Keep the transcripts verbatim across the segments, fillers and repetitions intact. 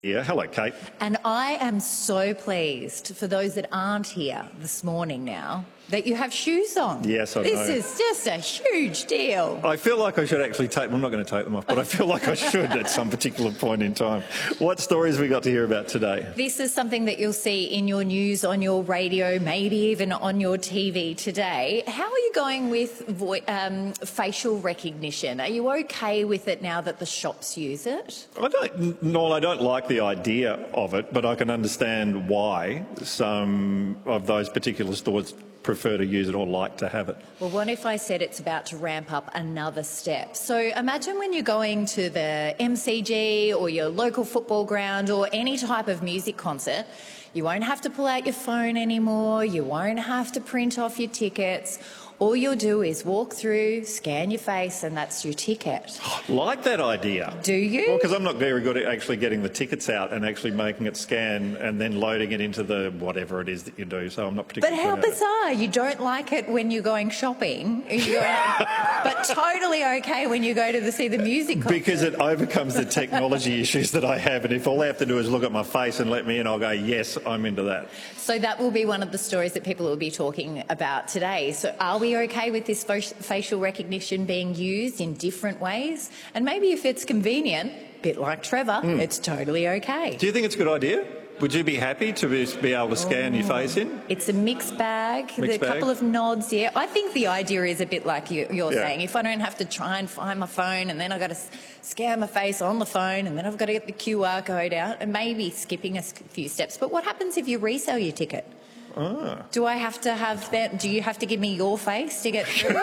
Yeah, hello, Kate. And I am so pleased, for those that aren't here this morning now, that you have shoes on. Yes, I this know. This is just a huge deal. I feel like I should actually take them. I'm not going to take them off, but I feel like I should at some particular point in time. What stories have we got to hear about today? This is something that you'll see in your news, on your radio, maybe even on your T V today. How are you going with vo- um, facial recognition? Are you okay with it now that the shops use it? I don't, Noel, I don't like the idea of it, but I can understand why some of those particular stores prefer to use it or like to have it. Well, what if I said it's about to ramp up another step? So imagine when you're going to the M C G or your local football ground or any type of music concert, you won't have to pull out your phone anymore, you won't have to print off your tickets. All you'll do is walk through, scan your face, and that's your ticket. Like that idea. Do you? Well, because I'm not very good at actually getting the tickets out and actually making it scan and then loading it into the whatever it is that you do, so I'm not particularly But how good at it. bizarre. You don't like it when you're going shopping, you're but totally okay when you go to the, see the music concert. Because it overcomes the technology issues that I have, and if all I have to do is look at my face and let me in, I'll go, yes, I'm into that. So that will be one of the stories that people will be talking about today. So are we okay with this facial recognition being used in different ways? And maybe if it's convenient, a bit like Trevor, mm. it's totally okay. Do you think it's a good idea? Would you be happy to be able to scan oh, your face in? It's a mixed bag. Mixed There's a bag. couple of nods, yeah. I think the idea is a bit like you, you're yeah. saying. If I don't have to try and find my phone and then I've got to scan my face on the phone and then I've got to get the Q R code out and maybe skipping a few steps. But what happens if you resell your ticket? Ah. Do I have to have that? Do you have to give me your face to get through?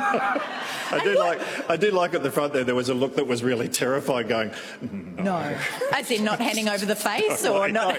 I do like. I do like at the front there. There was a look that was really terrified, going, no. no. As in not handing over the face, or not,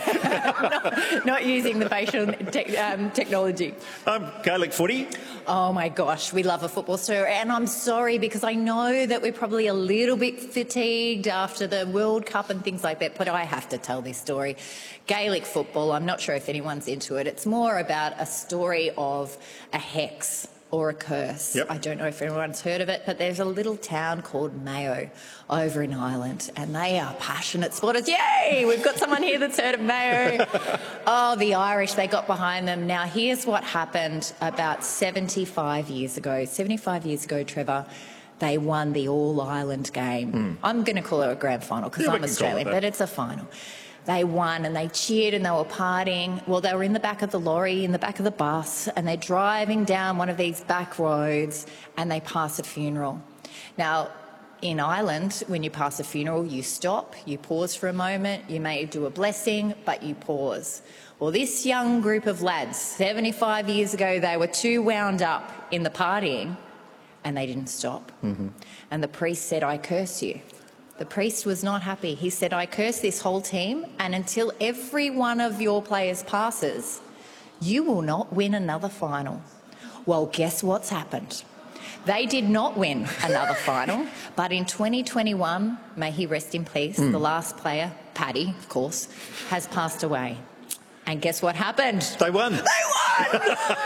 not, not using the facial te- um, technology. Um, Gaelic footy. Oh my gosh, we love a football story, and I'm sorry because I know that we're probably a little bit fatigued after the World Cup and things like that, but I have to tell this story. Gaelic football, I'm not sure if anyone's into it. It's more about a story of a hex or a curse. Yep. I don't know if anyone's heard of it, but there's a little town called Mayo over in Ireland, and they are passionate supporters. Yay! We've got someone here that's heard of Mayo. Oh, the Irish, they got behind them. Now, here's what happened about seventy-five years ago. seventy-five years ago, Trevor, they won the All-Ireland game. Mm. I'm going to call it a grand final because yeah, I'm Australian, but it's a final. They won and they cheered and they were partying. Well, they were in the back of the lorry, in the back of the bus, and they're driving down one of these back roads and they pass a funeral. Now, in Ireland, when you pass a funeral, you stop, you pause for a moment, you may do a blessing, but you pause. Well, this young group of lads, seventy-five years ago, they were too wound up in the partying and they didn't stop. Mm-hmm. And the priest said, I curse you. The priest was not happy. He said, I curse this whole team, and until every one of your players passes, you will not win another final. Well, guess what's happened? They did not win another final, but in twenty twenty-one, may he rest in peace, mm. the last player, Paddy, of course, has passed away. And guess what happened? They won. They won!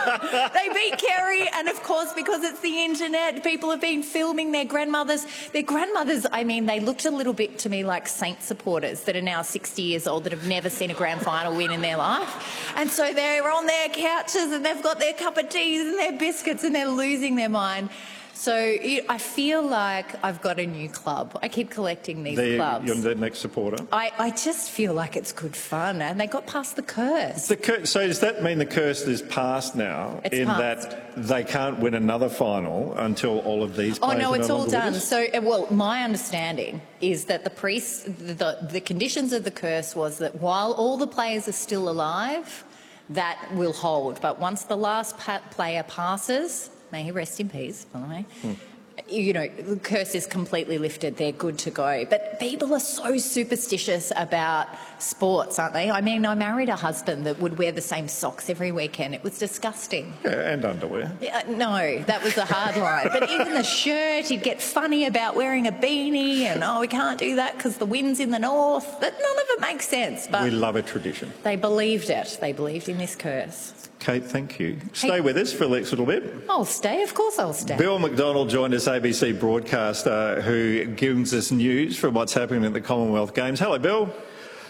They beat Kerry, and of course, because it's the internet, people have been filming their grandmothers. Their grandmothers, I mean, they looked a little bit to me like Saint supporters that are now sixty years old that have never seen a grand final win in their life. And so they're on their couches and they've got their cup of teas and their biscuits and they're losing their mind. So I feel like I've got a new club. I keep collecting these the, clubs. You're the next supporter. I, I just feel like it's good fun, and they got past the curse. The cur- so does that mean the curse is past now? It's in past. that they can't win another final until all of these players Oh no, are it's no all longer done. with us? So, well, my understanding is that the priest, the, the conditions of the curse was that while all the players are still alive, that will hold. But once the last pa- player passes, may he rest in peace, by the way, hmm. you know, the curse is completely lifted. They're good to go. But people are so superstitious about sports, aren't they? I mean, I married a husband that would wear the same socks every weekend. It was disgusting. Yeah, and underwear. Yeah, no, that was the hard line. But even the shirt, he'd get funny about wearing a beanie and, oh, we can't do that because the wind's in the north. That, none of it makes sense. But we love a tradition. They believed it. They believed in this curse. Kate, thank you. Stay hey, with us for the next little bit. I'll stay, of course I'll stay. Bill McDonald joined us, A B C broadcaster, who gives us news from what's happening at the Commonwealth Games. Hello, Bill.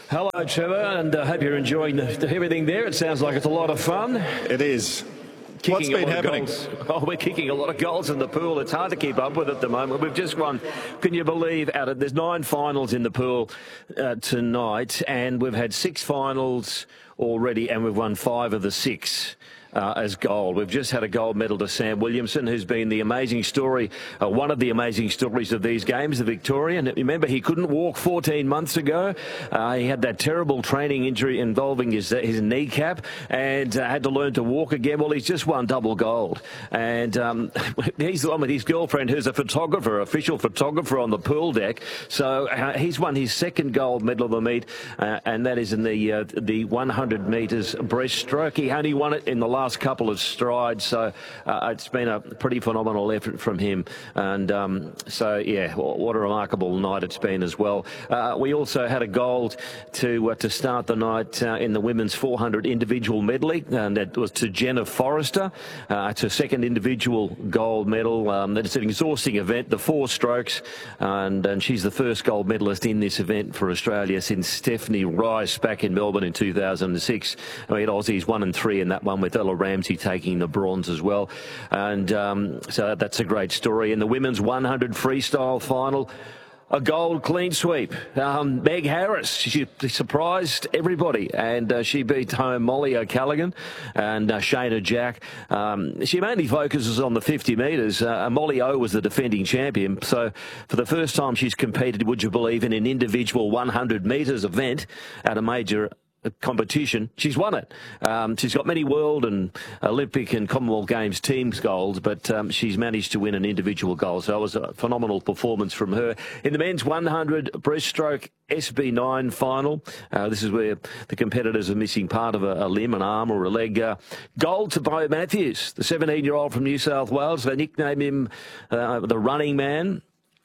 Hello, Trevor, and I uh, hope you're enjoying the, the, everything there. It sounds like it's a lot of fun. It is. Kicking What's been happening? Oh, we're kicking a lot of goals in the pool. It's hard to keep up with at the moment. We've just won, can you believe, out of, there's nine finals in the pool uh, tonight, and we've had six finals already, and we've won five of the six. Uh, as gold. We've just had a gold medal to Sam Williamson, who's been the amazing story, uh, one of the amazing stories of these games, the Victorian. Remember, he couldn't walk fourteen months ago. Uh, he had that terrible training injury involving his his kneecap and uh, had to learn to walk again. Well, he's just won double gold. And um, he's the one with his girlfriend, who's a photographer, official photographer on the pool deck. So uh, he's won his second gold medal of the meet, uh, and that is in the, uh, the one hundred metres breaststroke. He only won it in the last couple of strides, so uh, it's been a pretty phenomenal effort from him. And um, so, yeah, what a remarkable night it's been as well. Uh, we also had a gold to uh, to start the night uh, in the women's four hundred individual medley, and that was to Jenna Forrester. Uh, it's her second individual gold medal. Um, it's an exhausting event, the four strokes, and, and she's the first gold medalist in this event for Australia since Stephanie Rice back in Melbourne in two thousand six. I mean, Aussies one and three in that one, with Ella Ramsey taking the bronze as well. And um, so that's a great story. In the women's one hundred freestyle final, a gold clean sweep. Um, Meg Harris, she surprised everybody, and uh, she beat home Molly O'Callaghan and uh, Shayna Jack. Um, she mainly focuses on the fifty metres. Uh, Molly O was the defending champion, so for the first time she's competed, would you believe, in an individual one hundred metres event at a major competition. She's won it. Um, she's got many world and Olympic and Commonwealth Games teams golds, but um, she's managed to win an individual gold. So it was a phenomenal performance from her. In the men's one hundred breaststroke S B nine final, uh, this is where the competitors are missing part of a, a limb, an arm or a leg. Uh, gold to Bo Matthews, the seventeen-year-old from New South Wales. They nicknamed him uh, the running man.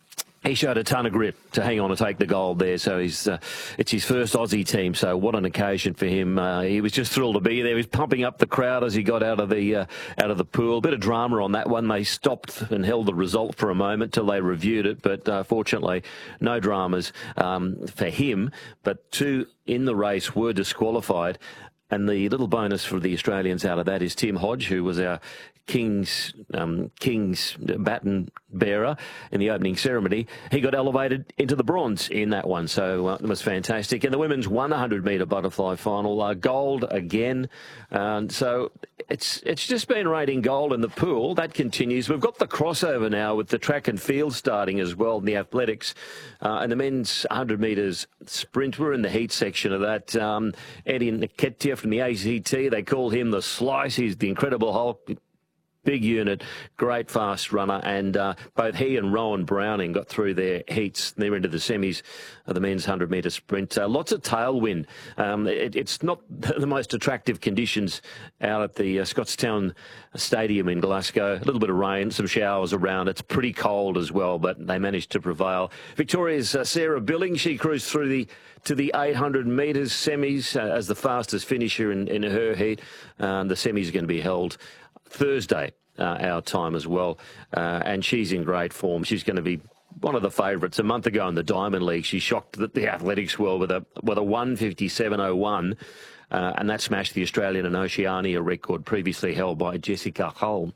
He showed a ton of grit to hang on and take the gold there. So he's uh, it's his first Aussie team. So what an occasion for him. Uh, he was just thrilled to be there. He was pumping up the crowd as he got out of the uh, out of the pool. A bit of drama on that one. They stopped and held the result for a moment till they reviewed it. But uh, fortunately, no dramas um, for him. But two in the race were disqualified. And the little bonus for the Australians out of that is Tim Hodge, who was our King's um, King's baton bearer in the opening ceremony. He got elevated into the bronze in that one, so uh, it was fantastic. In the women's one hundred metre butterfly final, uh, gold again. And so it's it's just been raining gold in the pool. That continues. We've got the crossover now with the track and field starting as well in the athletics. Uh, and the men's one hundred metres sprint, we're in the heat section of that. Um, Eddie Nketiah from the A C T, they call him the Slice. He's the Incredible Hulk. Big unit, great fast runner, and uh, both he and Rowan Browning got through their heats. They're into the semis of the men's one hundred metre sprint. Uh, lots of tailwind. Um, it, it's not the most attractive conditions out at the uh, Scottstown Stadium in Glasgow. A little bit of rain, some showers around. It's pretty cold as well, but they managed to prevail. Victoria's uh, Sarah Billing, she cruised through the to the eight hundred metres semis uh, as the fastest finisher in, in her heat. Um, the semis are going to be held Thursday, uh, our time as well, uh, and she's in great form. She's going to be one of the favourites. A month ago in the Diamond League, she shocked the, the athletics world with a with a one fifty-seven oh one, uh, and that smashed the Australian and Oceania record previously held by Jessica Hull.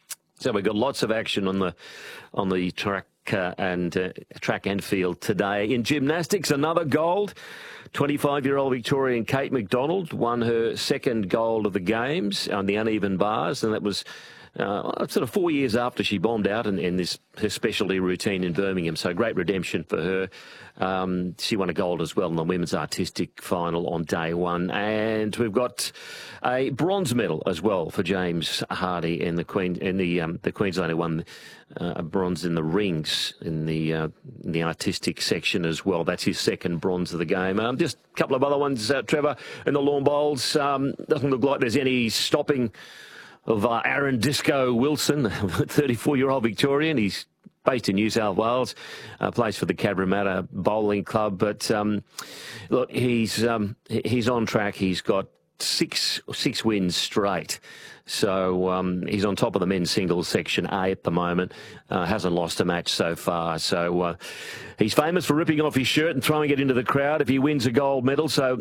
So we've got lots of action on the on the track uh, and uh, track and field today. In gymnastics, another gold. twenty-five-year-old Victorian Kate McDonald won her second gold of the Games on the uneven bars, and that was uh, sort of four years after she bombed out in, in this her specialty routine in Birmingham. So great redemption for her. Um, she won a gold as well in the women's artistic final on day one, and we've got a bronze medal as well for James Hardy in the Queen in the um, the Queenslander won uh, a bronze in the rings in the uh, in the artistic section as well. That's his second bronze of the game. Um, just a couple of other ones, uh, Trevor, in the lawn bowls. Um, doesn't look like there's any stopping of uh, Aaron Disco Wilson, thirty-four-year-old Victorian. He's based in New South Wales, uh, plays for the Cabramatta Bowling Club. But um, look, he's um, he's on track. He's got six six wins straight. So um, he's on top of the men's singles section A at the moment. Uh, hasn't lost a match so far. So uh, he's famous for ripping off his shirt and throwing it into the crowd if he wins a gold medal. So